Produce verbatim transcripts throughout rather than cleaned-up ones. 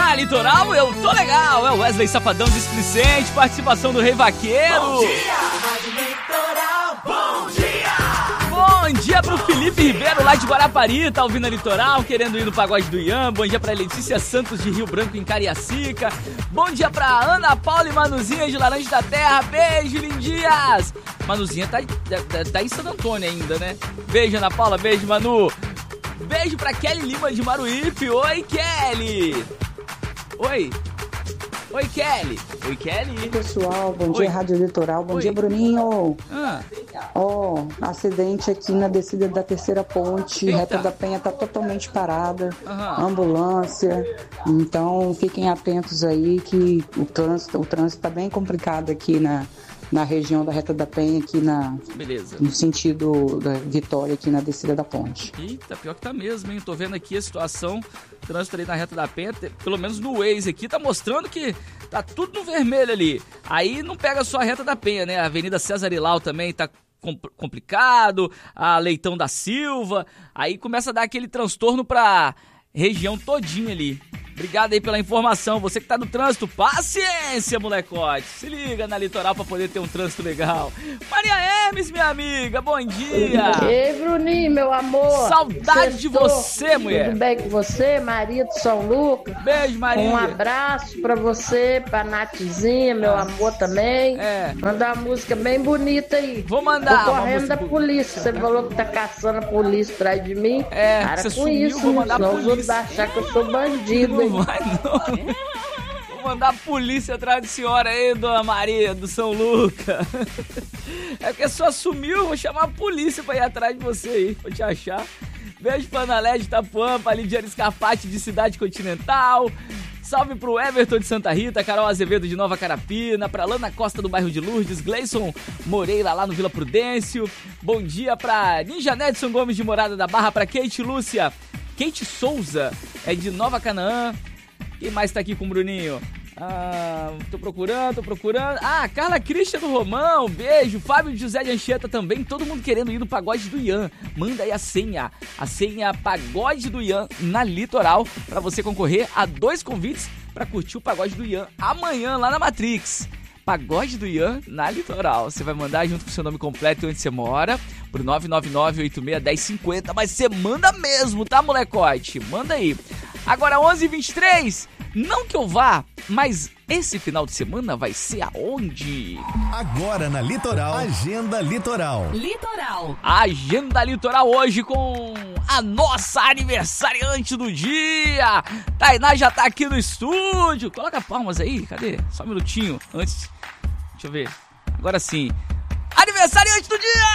Na Litoral eu tô legal. É o Wesley Safadão displicente, participação do Rei Vaqueiro. Bom dia, Rádio Litoral, bom dia. Bom dia pro Felipe Ribeiro lá de Guarapari, tá ouvindo a Litoral, querendo ir no pagode do Ian. Bom dia pra Letícia Santos de Rio Branco em Cariacica. Bom dia pra Ana Paula e Manuzinha de Laranja da Terra. Beijo, lindinhas. Manuzinha tá, tá, tá em Santo Antônio ainda, né? Beijo, Ana Paula, beijo, Manu. Beijo pra Kelly Lima de Maruípe. Oi, Kelly. Oi. Oi, Kelly. Oi, Kelly. Oi, pessoal, bom Oi. dia, Rádio Litoral. Bom Oi. dia, Bruninho. Ah, Ó, acidente aqui na descida da terceira ponte. Eita. Reta da Penha tá totalmente parada. Aham. Ambulância. Então, fiquem atentos aí que o trânsito, o trânsito tá bem complicado aqui na, na região da Reta da Penha, aqui na, beleza. no sentido da Vitória, aqui na descida da ponte. Eita, pior que tá mesmo, hein? Tô vendo aqui a situação, trânsito ali na Reta da Penha, te- pelo menos no Waze aqui, tá mostrando que tá tudo no vermelho ali. Aí não pega só a Reta da Penha, né? A Avenida César Ilau também tá com- complicado, a Leitão da Silva, aí começa a dar aquele transtorno pra região todinha ali. Obrigado aí pela informação. Você que tá no trânsito, paciência, molecote. Se liga na Litoral pra poder ter um trânsito legal. Maria Hermes, minha amiga, bom dia. Ei, Bruninho, meu amor. Saudade de Sextou. você, mulher. Tudo bem com você, Maria de São Lucas? Beijo, Maria. Um abraço pra você, pra Natizinha, meu amor também. É. Mandar uma música bem bonita aí. Vou mandar Tô uma correndo música da bo- polícia. Você falou que tá caçando a polícia atrás de mim. É, Para você com sumiu, isso, vou né? mandar a Senão os outros polícia. vão achar que eu sou bandido, Não hein? vai, não. Vou mandar a polícia atrás da senhora aí, dona Maria, do São Lucas. É porque só sumiu, vou chamar a polícia pra ir atrás de você aí, pra te achar. Beijo pra Ana Lé de Itapuã, pra Lidiane Scarpati de Cidade Continental. Salve pro Everton de Santa Rita, Carol Azevedo de Nova Carapina, pra Lana Costa do bairro de Lourdes, Gleison Moreira lá no Vila Prudêncio. Bom dia pra Ninja Nedson Gomes de Morada da Barra, pra Kate Lúcia. Kate Souza é de Nova Canaã. Quem mais tá aqui com o Bruninho? Ah, tô procurando, tô procurando. Ah, Carla Cristian do Romão, beijo. Fábio José de Anchieta também. Todo mundo querendo ir no pagode do Ian. Manda aí a senha. A senha pagode do Ian na Litoral pra você concorrer a dois convites pra curtir o pagode do Ian amanhã lá na Matrix. Pagode do Ian na Litoral. Você vai mandar junto com o seu nome completo e onde você mora pro nove nove nove oito seis um zero cinco zero. Mas você manda mesmo, tá, molecote? Manda aí. Agora onze e vinte e três. Não que eu vá, mas esse final de semana vai ser aonde? Agora na Litoral, Agenda Litoral. Litoral. A Agenda Litoral hoje com a nossa aniversariante do dia. Tainá já tá aqui no estúdio. Coloca palmas aí, cadê? Só um minutinho antes. Deixa eu ver. Agora sim. Aniversariante do dia!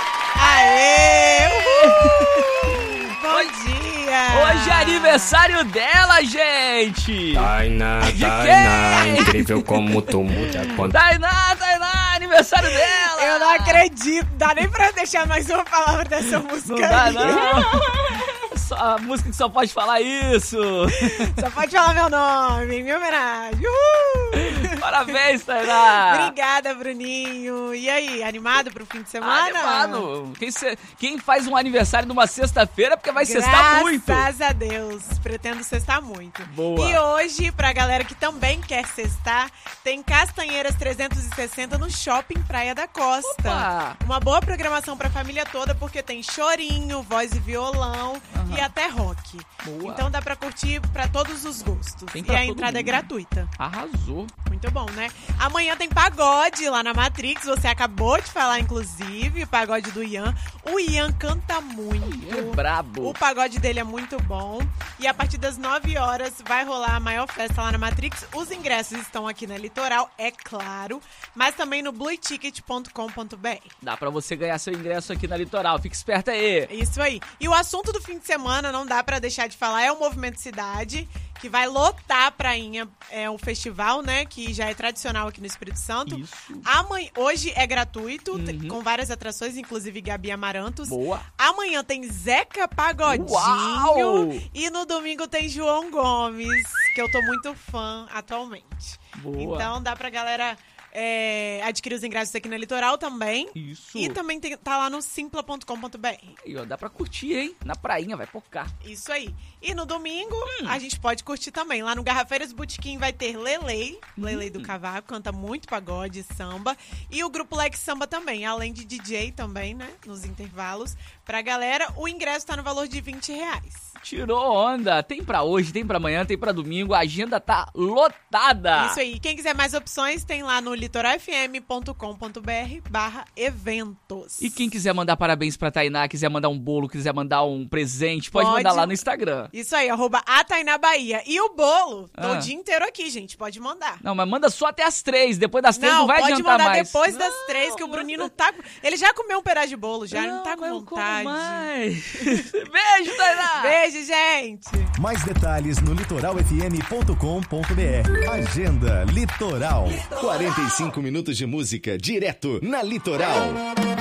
Aê! Uhul! Bom dia! Hoje é aniversário dela, gente! Tainá, De Tainá, quem? incrível como tu muda quando... Tainá, Tainá, aniversário dela! Eu não acredito, dá nem pra deixar mais uma palavra dessa música. Não dá, aí. não. Só, a música que só pode falar isso. Só pode falar meu nome, em minha homenagem. Uhul! Parabéns, Tainá. Obrigada, Bruninho. E aí, animado pro fim de semana? Animado. Quem, se- quem faz um aniversário numa sexta-feira é porque vai Graças sextar muito. a Deus, pretendo cestar muito. Boa. E hoje, pra galera que também quer cestar, tem Castanheiras trezentos e sessenta no Shopping Praia da Costa. Opa. Uma boa programação pra família toda, porque tem chorinho, voz e violão e até rock. Boa. Então dá pra curtir pra todos os gostos. Tem E pra a todo entrada é mundo. gratuita. Arrasou. Muito bom, né? Amanhã tem pagode lá na Matrix. Você acabou de falar, inclusive, o pagode do Ian. O Ian canta muito. É brabo. O pagode dele é muito bom. E a partir das nove horas vai rolar a maior festa lá na Matrix. Os ingressos estão aqui na Litoral, é claro, mas também no blue ticket ponto com ponto b r. Dá pra você ganhar seu ingresso aqui na Litoral. Fica esperto aí. Isso aí. E o assunto do fim de semana, não dá pra deixar de falar, é o Movimento Cidade, que vai lotar a prainha, é um festival, né, que já é tradicional aqui no Espírito Santo. Isso. Amanhã, hoje é gratuito, Uhum. t- com várias atrações, inclusive Gabi Amarantos. Boa. Amanhã tem Zeca Pagodinho. Uau! E no domingo tem João Gomes, que eu tô muito fã atualmente. Boa. Então dá pra galera é, adquirir os ingressos aqui na Litoral também. Isso. E também tem, tá lá no simpla ponto com ponto b r. Aí, ó, dá pra curtir, hein? Na prainha, vai focar. Isso aí. E no domingo, Hum. a gente pode curtir também. Lá no Garrafeiras Botequim vai ter Lelei, Lelei do Cavaco, canta muito pagode, samba. E o Grupo Leque Samba também, além de D J também, né? Nos intervalos. Pra galera, o ingresso tá no valor de vinte reais. Tirou onda. Tem pra hoje, tem pra amanhã, tem pra domingo. A agenda tá lotada. Isso aí. Quem quiser mais opções, tem lá no litoralfm ponto com ponto b r barra eventos. E quem quiser mandar parabéns pra Tainá, quiser mandar um bolo, quiser mandar um presente, pode, Pode. mandar lá no Instagram. Isso aí, arroba a Tainá Bahia. E o bolo, tô Ah. o dia inteiro aqui, gente. Pode mandar. Não, mas manda só até as três. Depois das três não, Não, vai pode adiantar mandar mais. depois das três, que o Bruninho não tá... com- Ele já comeu um pedaço de bolo, já, ele não tá com mas eu como vontade. mais. Beijo, Tainá! Beijo, gente! Mais detalhes no litoral f m ponto com ponto b r. Agenda Litoral. quarenta e cinco minutos de música direto na Litoral.